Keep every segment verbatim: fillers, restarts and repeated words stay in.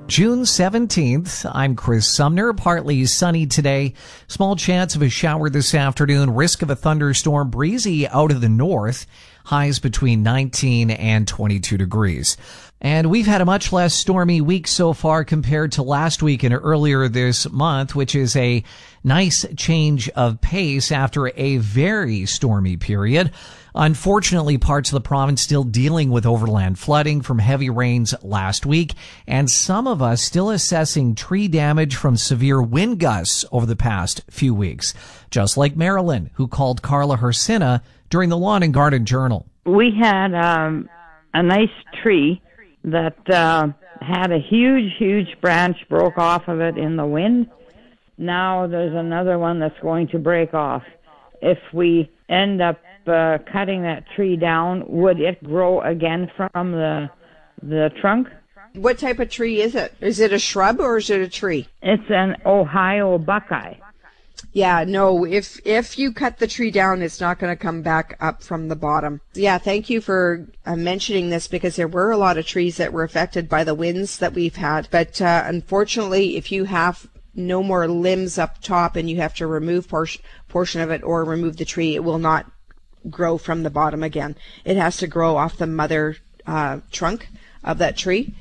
June seventeenth, I'm Chris Sumner. Partly sunny today. Small chance of a shower this afternoon. Risk of a thunderstorm. Breezy out of the north. Highs between nineteen and twenty-two degrees. And we've had a much less stormy week so far compared to last week and earlier this month, which is a nice change of pace after a very stormy period. Unfortunately, parts of the province still dealing with overland flooding from heavy rains last week, and some of us still assessing tree damage from severe wind gusts over the past few weeks. Just like Marilyn, who called Carla Hersina during the Lawn and Garden Journal. We had um, a nice tree that uh, had a huge, huge branch broke off of it in the wind. Now there's another one that's going to break off. If we end up uh, cutting that tree down, would it grow again from the the trunk? What type of tree is it? Is it a shrub or is it a tree? It's an Ohio buckeye. Yeah, no, if if you cut the tree down, it's not going to come back up from the bottom. Yeah, thank you for uh, mentioning this, because there were a lot of trees that were affected by the winds that we've had. But uh, unfortunately, if you have no more limbs up top and you have to remove portion portion of it or remove the tree, it will not grow from the bottom again. It has to grow off the mother uh, trunk of that tree.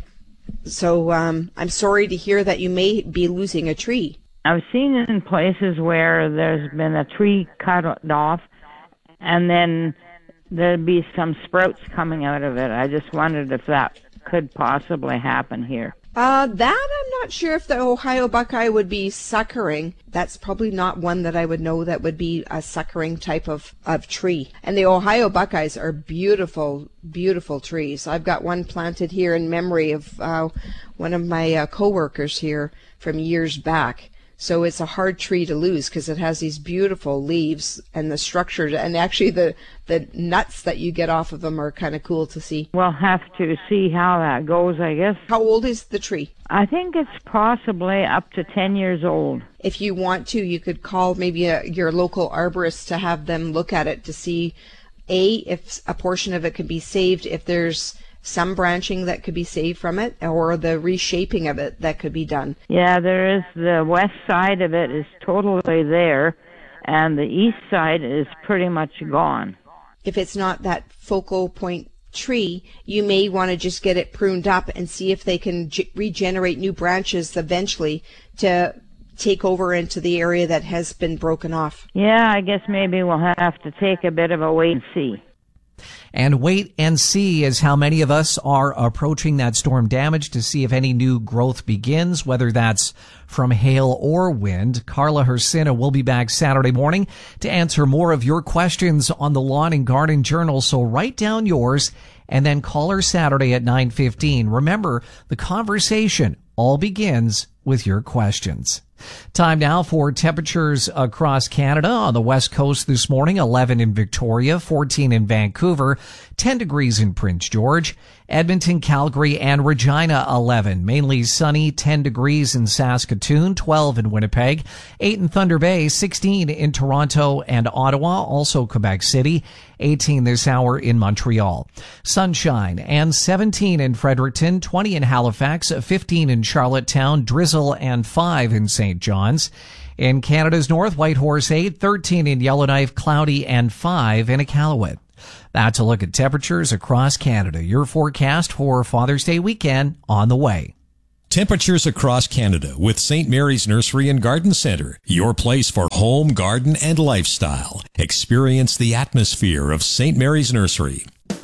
So um, I'm sorry to hear that you may be losing a tree. I've seen it in places where there's been a tree cut off and then there'd be some sprouts coming out of it. I just wondered if that could possibly happen here. Uh, that I'm not sure if the Ohio buckeye would be suckering. That's probably not one that I would know that would be a suckering type of, of tree. And the Ohio buckeyes are beautiful, beautiful trees. I've got one planted here in memory of uh, one of my uh, coworkers here from years back. So it's a hard tree to lose because it has these beautiful leaves and the structure, and actually the, the nuts that you get off of them are kind of cool to see. We'll have to see how that goes, I guess. How old is the tree? I think it's possibly up to ten years old. If you want to, you could call maybe a, your local arborist to have them look at it to see, A, if a portion of it could be saved, if there's some branching that could be saved from it, or the reshaping of it that could be done. Yeah, there is. The west side of it is totally there, and the east side is pretty much gone. If it's not that focal point tree, you may want to just get it pruned up and see if they can g- regenerate new branches eventually to take over into the area that has been broken off. Yeah, I guess maybe we'll have to take a bit of a wait and see. And wait and see is how many of us are approaching that storm damage to see if any new growth begins, whether that's from hail or wind. Carla Hersina will be back Saturday morning to answer more of your questions on the Lawn and Garden Journal. So write down yours and then call her Saturday at nine fifteen. Remember, the conversation all begins with your questions. Time now for temperatures across Canada. On the west coast this morning, eleven in Victoria, fourteen in Vancouver, ten degrees in Prince George. Edmonton, Calgary, and Regina, eleven. Mainly sunny, ten degrees in Saskatoon, twelve in Winnipeg, eight in Thunder Bay, sixteen in Toronto and Ottawa, also Quebec City, eighteen this hour in Montreal. Sunshine and seventeen in Fredericton, twenty in Halifax, fifteen in Charlottetown, drizzle and five in Saint John's. In Canada's north, Whitehorse eight, thirteen in Yellowknife, cloudy, and five in Iqaluit. That's a look at temperatures across Canada. Your forecast for Father's Day weekend on the way. Temperatures across Canada with Saint Mary's Nursery and Garden Centre. Your place for home, garden, and lifestyle. Experience the atmosphere of Saint Mary's Nursery.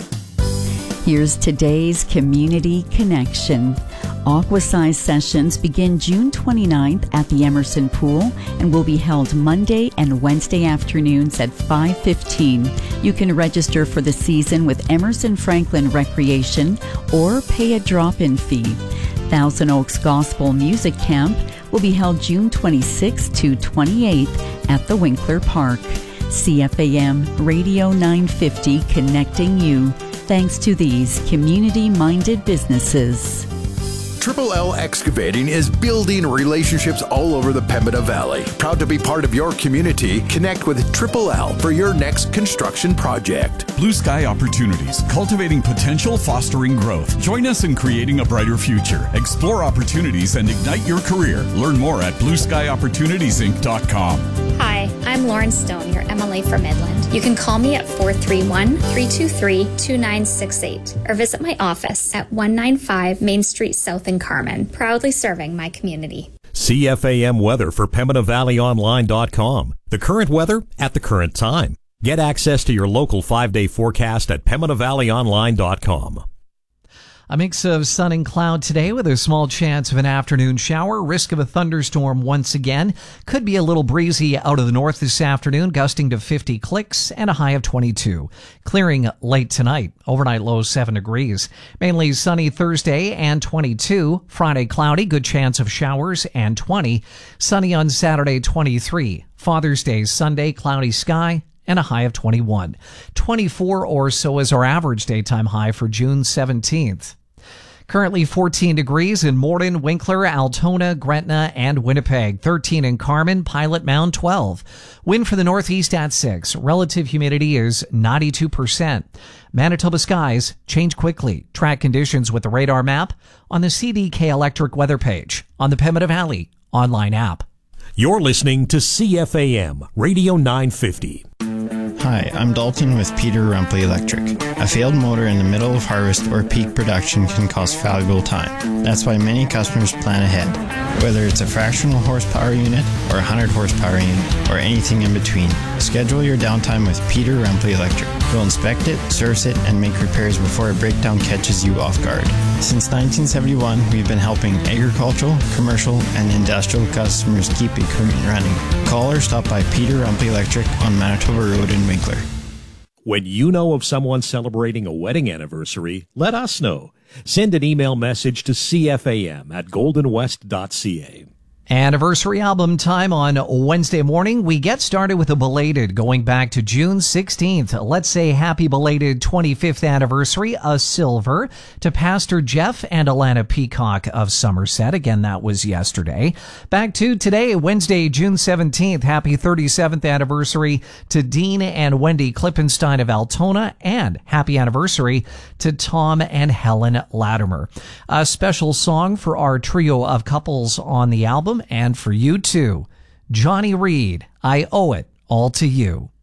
Here's today's Community Connection. Aquasize sessions begin June twenty-ninth at the Emerson Pool and will be held Monday and Wednesday afternoons at five fifteen. You can register for the season with Emerson Franklin Recreation or pay a drop-in fee. Thousand Oaks Gospel Music Camp will be held June twenty-sixth to twenty-eighth at the Winkler Park. C F A M Radio nine fifty connecting you thanks to these community-minded businesses. Triple L Excavating is building relationships all over the Pembina Valley. Proud to be part of your community, connect with Triple L for your next construction project. Blue Sky Opportunities, cultivating potential, fostering growth. Join us in creating a brighter future. Explore opportunities and ignite your career. Learn more at blue sky opportunities inc dot com. Hi, I'm Lauren Stone, your M L A for Midland. You can call me at four three one, three two three, two nine six eight or visit my office at one ninety-five Main Street South in Carmen, proudly serving my community. C F A M weather for Pembina Valley Online dot com. The current weather at the current time. Get access to your local five-day forecast at Pembina Valley Online dot com. A mix of sun and cloud today with a small chance of an afternoon shower. Risk of a thunderstorm once again. Could be a little breezy out of the north this afternoon, gusting to fifty clicks and a high of twenty-two. Clearing late tonight. Overnight low seven degrees. Mainly sunny Thursday and twenty-two. Friday cloudy, good chance of showers and twenty. Sunny on Saturday, twenty-three. Father's Day Sunday, cloudy sky and a high of twenty-one. twenty-four or so is our average daytime high for June seventeenth. Currently fourteen degrees in Morden, Winkler, Altona, Gretna, and Winnipeg. thirteen in Carmen, Pilot Mound, twelve. Wind for the northeast at six. Relative humidity is ninety-two percent. Manitoba skies change quickly. Track conditions with the radar map on the C D K Electric weather page on the Pembina Valley online app. You're listening to C F A M Radio nine fifty. Hi, I'm Dalton with Peter Rumpley Electric. A failed motor in the middle of harvest or peak production can cost valuable time. That's why many customers plan ahead. Whether it's a fractional horsepower unit or a one hundred horsepower unit or anything in between, schedule your downtime with Peter Rumpley Electric. We'll inspect it, service it, and make repairs before a breakdown catches you off guard. Since nineteen seventy-one, we've been helping agricultural, commercial, and industrial customers keep equipment running. Call or stop by Peter Rumpley Electric on Manitoba Road in Winkler. When you know of someone celebrating a wedding anniversary, let us know. Send an email message to c f a m at golden west dot c a. Anniversary album time on Wednesday morning. We get started with a belated going back to June sixteenth. Let's say happy belated twenty-fifth anniversary, a silver, to Pastor Jeff and Alana Peacock of Somerset. Again, that was yesterday. Back to today, Wednesday, June seventeenth. Happy thirty-seventh anniversary to Dean and Wendy Klippenstein of Altona, and happy anniversary to Tom and Helen Latimer. A special song for our trio of couples on the album, and for you too. Johnny Reed, I Owe It All to You.